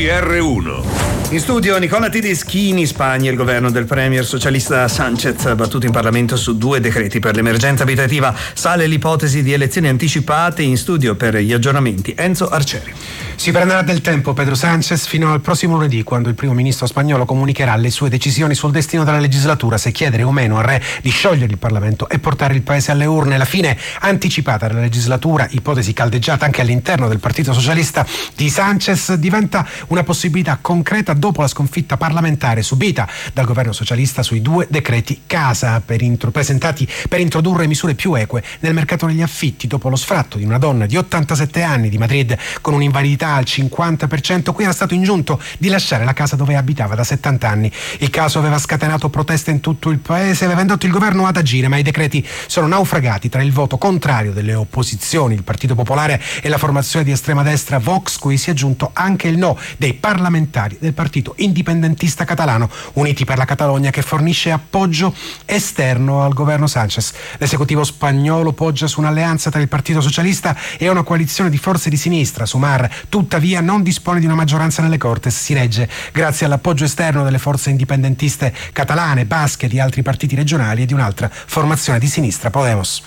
GR1. In studio Nicola Tedeschini. Spagna, il governo del premier socialista Sánchez battuto in Parlamento su 2 decreti per l'emergenza abitativa. Sale l'ipotesi di elezioni anticipate. In studio per gli aggiornamenti Enzo Arcieri. Si prenderà del tempo Pedro Sánchez fino al prossimo lunedì, quando il primo ministro spagnolo comunicherà le sue decisioni sul destino della legislatura, se chiedere o meno al re di sciogliere il Parlamento e portare il paese alle urne. La fine anticipata della legislatura, ipotesi caldeggiata anche all'interno del Partito Socialista di Sánchez, diventa una possibilità concreta dopo la sconfitta parlamentare subita dal governo socialista sui 2 decreti casa presentati per introdurre misure più eque nel mercato degli affitti dopo lo sfratto di una donna di 87 anni di Madrid con un'invalidità al 50%, cui era stato ingiunto di lasciare la casa dove abitava da 70 anni. Il caso aveva scatenato proteste in tutto il paese, aveva indotto il governo ad agire, ma i decreti sono naufragati tra il voto contrario delle opposizioni, il Partito Popolare e la formazione di estrema destra Vox, cui si è aggiunto anche il no dei parlamentari del partito indipendentista catalano Uniti per la Catalogna, che fornisce appoggio esterno al governo Sánchez. L'esecutivo spagnolo poggia su un'alleanza tra il Partito Socialista e una coalizione di forze di sinistra. Sumar tuttavia non dispone di una maggioranza nelle Cortes, si regge grazie all'appoggio esterno delle forze indipendentiste catalane, basche, di altri partiti regionali e di un'altra formazione di sinistra, Podemos.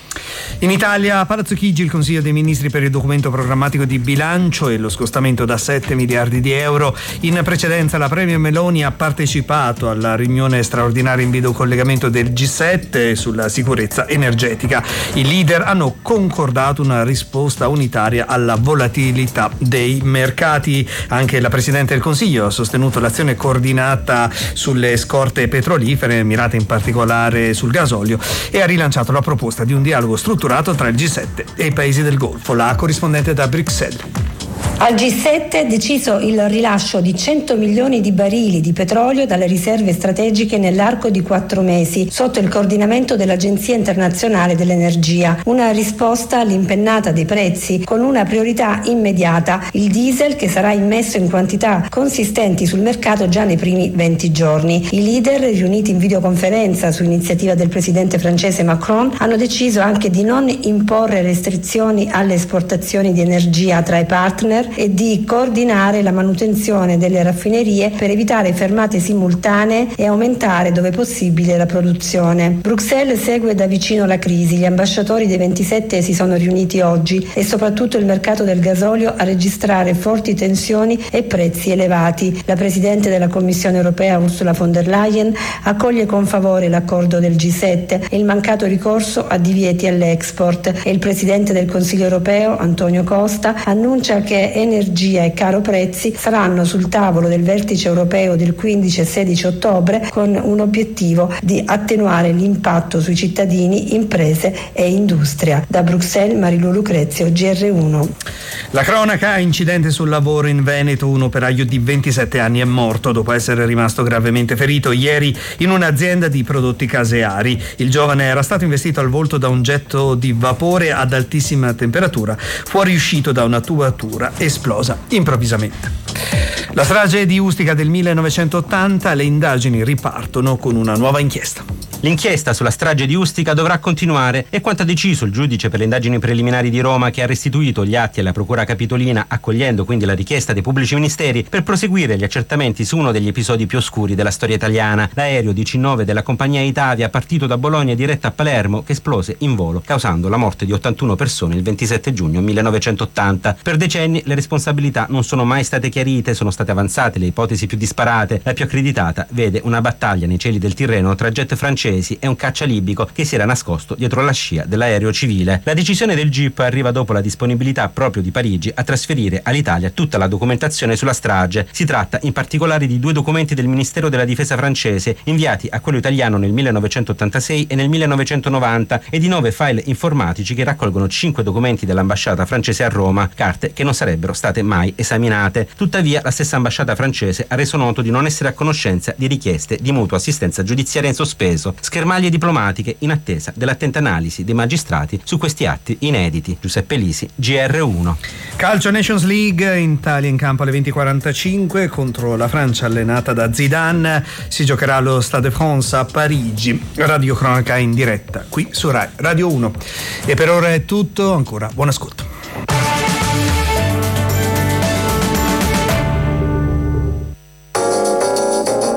In Italia, a Palazzo Chigi, il Consiglio dei Ministri per il documento programmatico di bilancio e lo scostamento da 7 miliardi di euro. In precedenza la Premier Meloni ha partecipato alla riunione straordinaria in videocollegamento del G7 sulla sicurezza energetica. I leader hanno concordato una risposta unitaria alla volatilità dei mercati. Anche la Presidente del Consiglio ha sostenuto l'azione coordinata sulle scorte petrolifere, mirata in particolare sul gasolio, e ha rilanciato la proposta di un dialogo strutturato tra il G7 e i paesi del Golfo. La corrispondente da Bruxelles. Al G7 è deciso il rilascio di 100 milioni di barili di petrolio dalle riserve strategiche nell'arco di 4 mesi, sotto il coordinamento dell'Agenzia Internazionale dell'Energia. Una risposta all'impennata dei prezzi con una priorità immediata: il diesel, che sarà immesso in quantità consistenti sul mercato già nei primi 20 giorni. I leader, riuniti in videoconferenza su iniziativa del presidente francese Macron, hanno deciso anche di non imporre restrizioni alle esportazioni di energia tra i partner e di coordinare la manutenzione delle raffinerie per evitare fermate simultanee e aumentare dove possibile la produzione. Bruxelles segue da vicino la crisi. Gli ambasciatori dei 27 si sono riuniti oggi e soprattutto il mercato del gasolio a registrare forti tensioni e prezzi elevati. La Presidente della Commissione europea Ursula von der Leyen accoglie con favore l'accordo del G7 e il mancato ricorso a divieti all'export, e il Presidente del Consiglio europeo Antonio Costa annuncia che energia e caro prezzi saranno sul tavolo del vertice europeo del 15 e 16 ottobre, con un obiettivo di attenuare l'impatto sui cittadini, imprese e industria. Da Bruxelles, Marilu Lucrezio, GR1. La cronaca: incidente sul lavoro in Veneto, un operaio di 27 anni è morto dopo essere rimasto gravemente ferito ieri in un'azienda di prodotti caseari. Il giovane era stato investito al volto da un getto di vapore ad altissima temperatura, fuoriuscito da una tubatura esplosa improvvisamente. La strage di Ustica del 1980, le indagini ripartono con una nuova inchiesta. L'inchiesta sulla strage di Ustica dovrà continuare, è quanto ha deciso il giudice per le indagini preliminari di Roma, che ha restituito gli atti alla Procura Capitolina, accogliendo quindi la richiesta dei pubblici ministeri per proseguire gli accertamenti su uno degli episodi più oscuri della storia italiana: l'aereo DC-9 della compagnia Itavia, partito da Bologna e diretto a Palermo, che esplose in volo, causando la morte di 81 persone il 27 giugno 1980. Per decenni le responsabilità non sono mai state chiarite, sono state avanzate le ipotesi più disparate. La più accreditata vede una battaglia nei cieli del Tirreno tra jet francesi e un caccia libico che si era nascosto dietro la scia dell'aereo civile. La decisione del GIP arriva dopo la disponibilità proprio di Parigi a trasferire all'Italia tutta la documentazione sulla strage. Si tratta in particolare di 2 documenti del Ministero della Difesa francese inviati a quello italiano nel 1986 e nel 1990 e di 9 file informatici che raccolgono 5 documenti dell'ambasciata francese a Roma, carte che non sarebbero state mai esaminate. Tuttavia la stessa ambasciata francese ha reso noto di non essere a conoscenza di richieste di mutua assistenza giudiziaria in sospeso, schermaglie diplomatiche in attesa dell'attenta analisi dei magistrati su questi atti inediti. Giuseppe Lisi, GR1. Calcio Nations League, Italia in campo alle 20:45 contro la Francia allenata da Zidane. Si giocherà allo Stade de France a Parigi. Radio cronaca in diretta qui su Rai Radio 1. E per ora è tutto, ancora buon ascolto.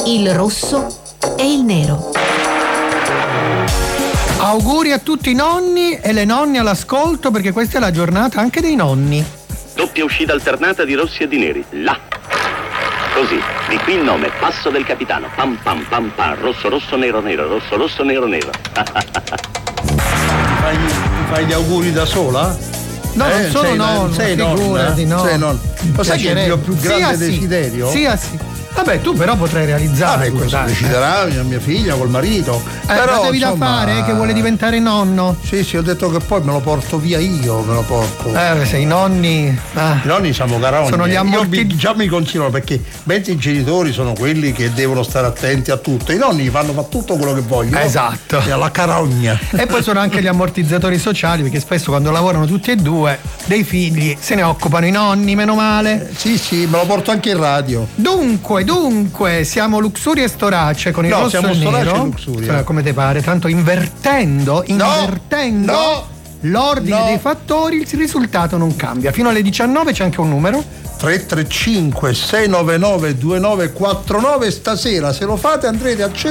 il rosso e il nero. Auguri a tutti i nonni e le nonne all'ascolto, perché questa è la giornata anche dei nonni. Doppia uscita alternata di rossi e di neri. Là. Così, di qui il nome, passo del capitano. Pam pam pam pam, rosso rosso nero nero, rosso rosso nero nero. Ti fai gli auguri da sola? No, non sono nonno, figurati, no. Sei nonno. Lo sai che è il mio più grande desiderio? Sì. Vabbè, tu però potrai realizzare. Questo deciderà mia figlia col marito. Però devi da fare che vuole diventare nonno. Sì, ho detto che poi me lo porto via io, me lo porto. Se i nonni. I nonni siamo carogni. Sono gli già mi consigliano, perché mentre i genitori sono quelli che devono stare attenti a tutto, i nonni fanno tutto quello che vogliono. Esatto. E alla carogna. E poi sono anche gli ammortizzatori sociali, perché spesso quando lavorano tutti e due dei figli se ne occupano i nonni, meno male. Sì, me lo porto anche in radio. Dunque, siamo Luxuria e Storace con il rosso e il nero. E Luxuria. Come te pare? Tanto invertendo l'ordine dei fattori, il risultato non cambia. Fino alle 19 c'è anche un numero. 335 699 2949. Stasera, se lo fate, andrete a